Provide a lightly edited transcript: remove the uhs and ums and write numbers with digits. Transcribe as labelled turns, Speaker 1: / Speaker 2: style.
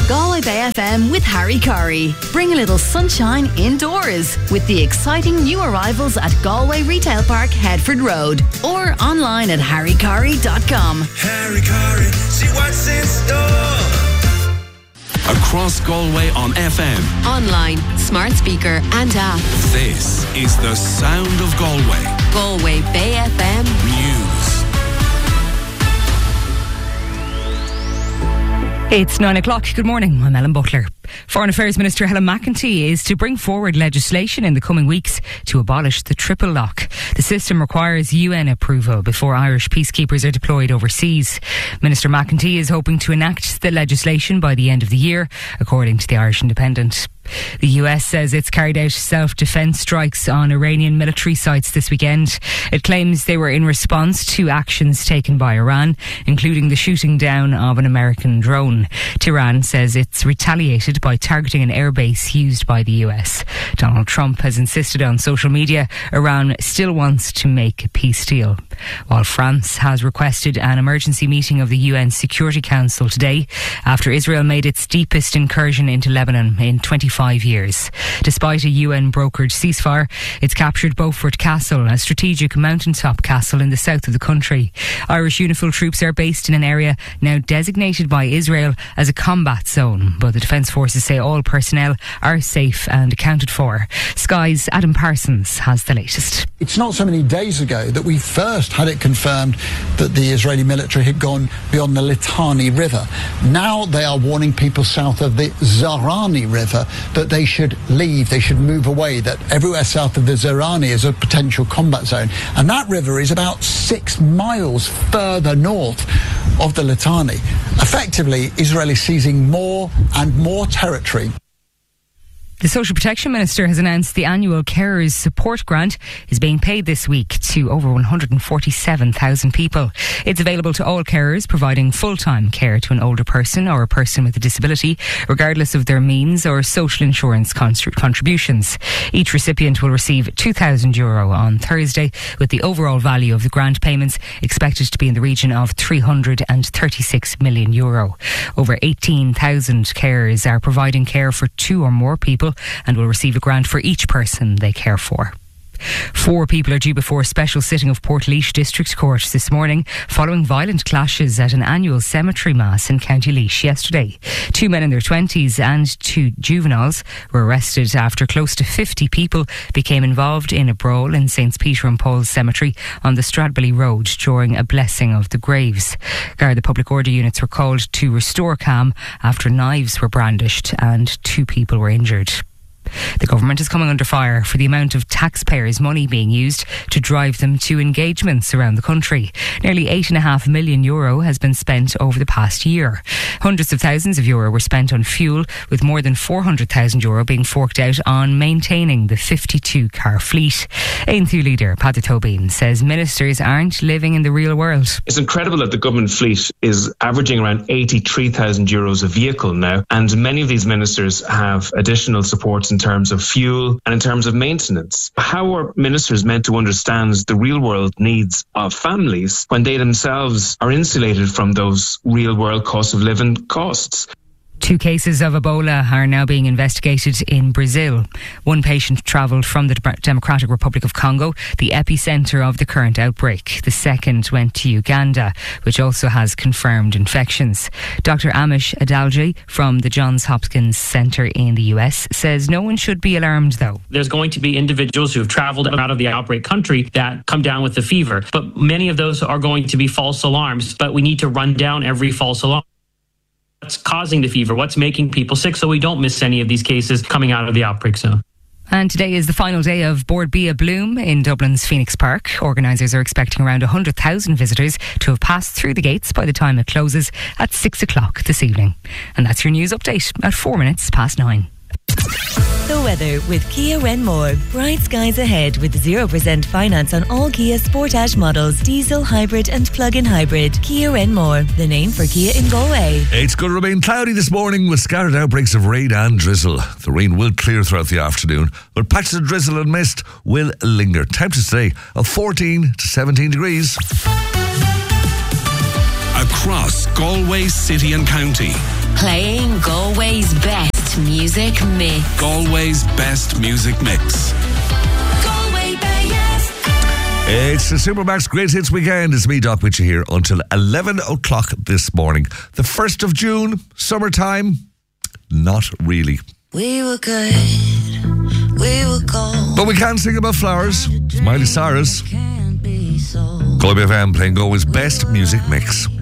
Speaker 1: Galway Bay FM with Harry Curry. Bring a little sunshine indoors with the exciting new arrivals at Galway Retail Park, Headford Road, or online at harrycurry.com.
Speaker 2: Harry Curry, see what's in store.
Speaker 3: Across Galway on FM,
Speaker 4: online, smart speaker and app.
Speaker 3: This is the sound of Galway.
Speaker 4: Galway Bay FM
Speaker 3: News.
Speaker 5: It's 9 o'clock. Good morning. I'm Ellen Butler. Foreign Affairs Minister Helen McEntee is to bring forward legislation in the coming weeks to abolish the triple lock. The system requires UN approval before Irish peacekeepers are deployed overseas. Minister McEntee is hoping to enact the legislation by the end of the year, according to the Irish Independent. The US says it's carried out self-defence strikes on Iranian military sites this weekend. It claims they were in response to actions taken by Iran, including the shooting down of an American drone. Tehran says it's retaliated by targeting an airbase used by the US. Donald Trump has insisted on social media Iran still wants to make a peace deal, while France has requested an emergency meeting of the UN Security Council today after Israel made its deepest incursion into Lebanon in 25 years. Despite a UN-brokered ceasefire, it's captured Beaufort Castle, a strategic mountaintop castle in the south of the country. Irish UNIFIL troops are based in an area now designated by Israel as a combat zone, but the Defence Forces say all personnel are safe and accounted for. Sky's Adam Parsons has the latest.
Speaker 6: It's not so many days ago that we first had it confirmed that the Israeli military had gone beyond the Litani River. Now they are warning people south of the Zarani River that they should leave, they should move away, that everywhere south of the Zarani is a potential combat zone. And that river is about 6 miles further north of the Litani. Effectively, Israel is seizing more and more territory.
Speaker 5: The Social Protection Minister has announced the annual Carers Support Grant is being paid this week to over 147,000 people. It's available to all carers providing full-time care to an older person or a person with a disability, regardless of their means or social insurance contributions. Each recipient will receive €2,000 on Thursday, with the overall value of the grant payments expected to be in the region of €336 million. Over 18,000 carers are providing care for 2 or more people and will receive a grant for each person they care for. 4 people are due before a special sitting of Portlaoise District Court this morning following violent clashes at an annual cemetery mass in County Laois yesterday. 2 men in their 20s and 2 juveniles were arrested after close to 50 people became involved in a brawl in St. Peter and Paul's Cemetery on the Stradbally Road during a blessing of the graves. Garda Public Order units were called to restore calm after knives were brandished and 2 people were injured. The government is coming under fire for the amount of taxpayers' money being used to drive them to engagements around the country. Nearly €8.5 million has been spent over the past year. Hundreds of thousands of euro were spent on fuel, with more than €400,000 being forked out on maintaining the 52-car fleet. Aintu leader Peadar Tóibín says ministers aren't living in the real world.
Speaker 7: It's incredible that the government fleet is averaging around €83,000 a vehicle now, and many of these ministers have additional supports in terms of fuel and in terms of maintenance. How are ministers meant to understand the real world needs of families when they themselves are insulated from those real world cost of living costs?
Speaker 5: 2 cases of Ebola are now being investigated in Brazil. 1 patient travelled from the Democratic Republic of Congo, the epicentre of the current outbreak. The second went to Uganda, which also has confirmed infections. Dr. Amish Adalji from the Johns Hopkins Centre in the US says no one should be alarmed, though.
Speaker 8: There's going to be individuals who have travelled out of the outbreak country that come down with the fever, but many of those are going to be false alarms. But we need to run down every false alarm. What's causing the fever? What's making people sick, so we don't miss any of these cases coming out of the outbreak zone.
Speaker 5: And today is the final day of Bord Bia Bloom in Dublin's Phoenix Park. Organisers are expecting around 100,000 visitors to have passed through the gates by the time it closes at 6 o'clock this evening. And that's your news update at 4 minutes past 9.
Speaker 9: The weather with Kia Renmore. Bright skies ahead with 0% finance on all Kia Sportage models, diesel, hybrid and plug-in hybrid. Kia Renmore, the name for Kia in Galway.
Speaker 10: It's going to remain cloudy this morning with scattered outbreaks of rain and drizzle. The rain will clear throughout the afternoon, but patches of drizzle and mist will linger. Temperatures today of 14 to 17 degrees.
Speaker 3: across Galway City and County.
Speaker 4: Playing Galway's best music mix.
Speaker 3: Galway's best music mix.
Speaker 4: Galway Bay FM.
Speaker 10: It's the Supermax Great Hits Weekend. It's me, Doc, with you here until 11 o'clock this morning. The 1st of June, summertime? Not really.
Speaker 11: We were good, we were gold.
Speaker 10: But we can sing about flowers. It's Miley Cyrus. Galway FM playing Galway's best music mix.